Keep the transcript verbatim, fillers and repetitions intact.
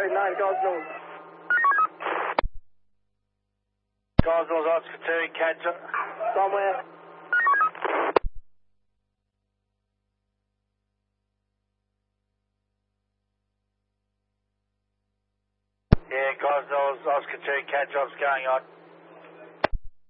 Cherry nine, Gosnells. Gosnells, Oscar two, catch it. Somewhere. Yeah, Gosnells, Oscar two, catch off's going on.